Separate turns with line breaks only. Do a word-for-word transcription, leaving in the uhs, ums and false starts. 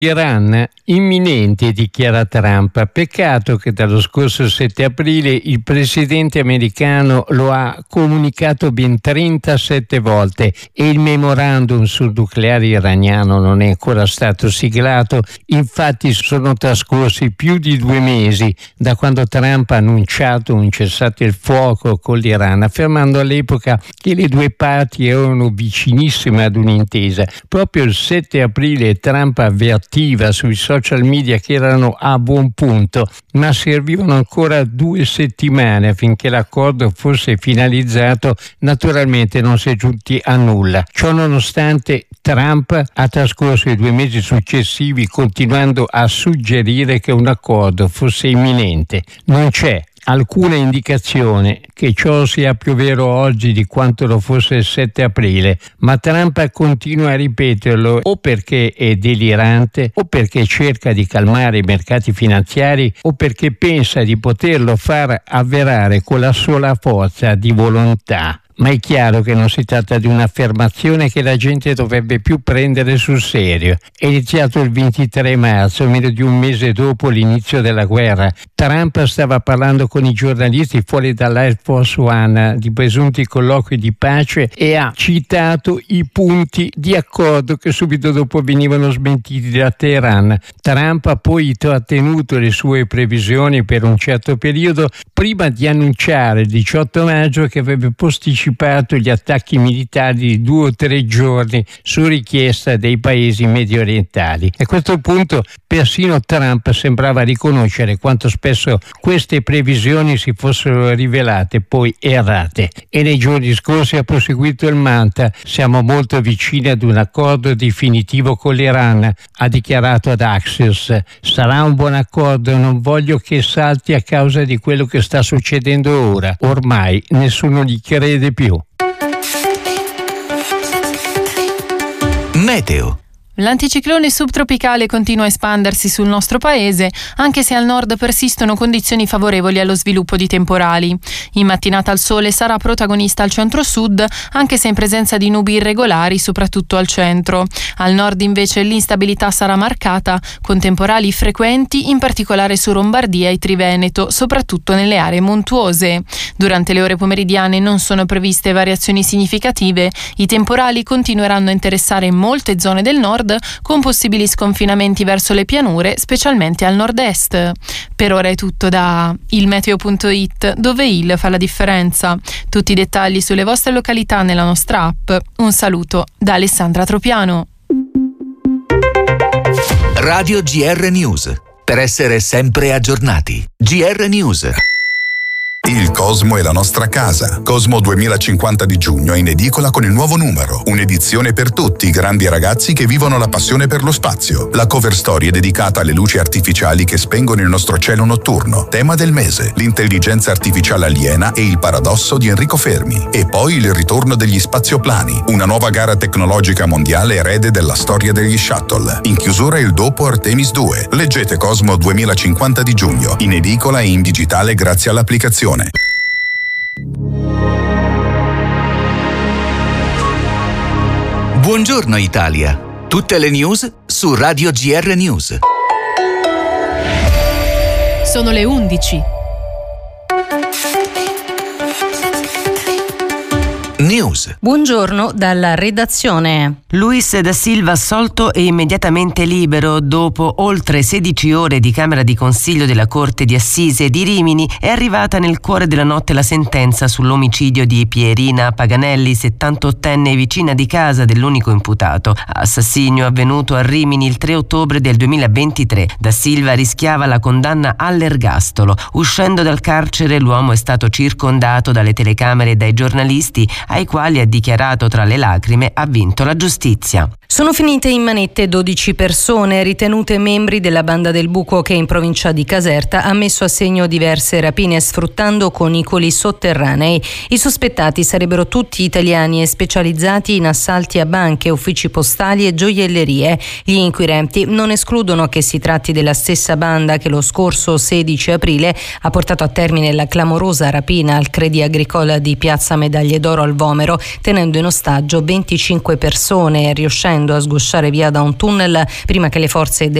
Iran imminente, dichiara Trump. Peccato che dallo scorso sette aprile il presidente americano lo ha comunicato ben trentasette volte e il memorandum sul nucleare iraniano non è ancora stato siglato. Infatti sono trascorsi più di due mesi da quando Trump ha annunciato un cessate il fuoco con l'Iran, affermando all'epoca che le due parti erano vicinissime ad un'intesa. Proprio il sette aprile Trump avvertiva sui social media che erano a buon punto, ma servivano ancora due settimane affinché l'accordo fosse finalizzato. Naturalmente non si è giunti a nulla. Ciò nonostante, Trump ha trascorso i due mesi successivi continuando a suggerire che un accordo fosse imminente. Non c'è alcuna indicazione che ciò sia più vero oggi di quanto lo fosse il sette aprile, ma Trump continua a ripeterlo o perché è delirante, o perché cerca di calmare i mercati finanziari, o perché pensa di poterlo far avverare con la sola forza di volontà. Ma è chiaro che non si tratta di un'affermazione che la gente dovrebbe più prendere sul serio. È iniziato il ventitré marzo, meno di un mese dopo l'inizio della guerra. Trump stava parlando con i giornalisti fuori dall'Air Force One di presunti colloqui di pace e ha citato i punti di accordo che subito dopo venivano smentiti da Teheran. Trump ha poi trattenuto le sue previsioni per un certo periodo prima di annunciare il diciotto maggio che avrebbe posticipato gli attacchi militari di due o tre giorni su richiesta dei paesi medio orientali. A questo punto persino Trump sembrava riconoscere quanto spesso queste previsioni si fossero rivelate poi errate. E nei giorni scorsi ha proseguito il mantra: siamo molto vicini ad un accordo definitivo con l'Iran, ha dichiarato ad Axios. Sarà un buon accordo, non voglio che salti a causa di quello che sta succedendo ora. Ormai nessuno gli crede più.
Meteo. L'anticiclone subtropicale continua a espandersi sul nostro paese, anche se al nord persistono condizioni favorevoli allo sviluppo di temporali. In mattinata il sole sarà protagonista al centro-sud, anche se in presenza di nubi irregolari, soprattutto al centro. Al nord invece l'instabilità sarà marcata, con temporali frequenti, in particolare su Lombardia e Triveneto, soprattutto nelle aree montuose. Durante le ore pomeridiane non sono previste variazioni significative. I temporali continueranno a interessare molte zone del nord, con possibili sconfinamenti verso le pianure, specialmente al nord-est. Per ora è tutto da il meteo punto it, dove il fa la differenza. Tutti i dettagli sulle vostre località nella nostra app. Un saluto da Alessandra Tropiano.
Radio G R News. Per essere sempre aggiornati. G R News.
Il Cosmo è la nostra casa. Cosmo duemilacinquanta di giugno è in edicola con il nuovo numero. Un'edizione per tutti i grandi ragazzi che vivono la passione per lo spazio. La cover story è dedicata alle luci artificiali che spengono il nostro cielo notturno. Tema del mese: l'intelligenza artificiale aliena e il paradosso di Enrico Fermi. E poi il ritorno degli spazioplani, una nuova gara tecnologica mondiale erede della storia degli shuttle. In chiusura il dopo Artemis due. Leggete Cosmo duemilacinquanta di giugno, in edicola e in digitale grazie all'applicazione.
Buongiorno Italia. Tutte le news su Radio G R News.
Sono le undici.
News.
Buongiorno dalla redazione.
Luis da Silva assolto e immediatamente libero dopo oltre sedici ore di Camera di Consiglio della Corte di Assise di Rimini. È arrivata nel cuore della notte la sentenza sull'omicidio di Pierina Paganelli, settantottenne vicina di casa dell'unico imputato. Assassinio avvenuto a Rimini il tre ottobre del duemilaventitré. Da Silva rischiava la condanna all'ergastolo. Uscendo dal carcere l'uomo è stato circondato dalle telecamere e dai giornalisti, ai quali ha dichiarato tra le lacrime ha vinto la giustizia.
Sono finite in manette dodici persone ritenute membri della Banda del Buco che in provincia di Caserta ha messo a segno diverse rapine sfruttando conicoli sotterranei. I sospettati sarebbero tutti italiani e specializzati in assalti a banche, uffici postali e gioiellerie. Gli inquirenti non escludono che si tratti della stessa banda che lo scorso sedici aprile ha portato a termine la clamorosa rapina al Crédit Agricole di Piazza Medaglie d'Oro al Vomero, tenendo in ostaggio venticinque persone e riuscendo a sgusciare via da un tunnel prima che le forze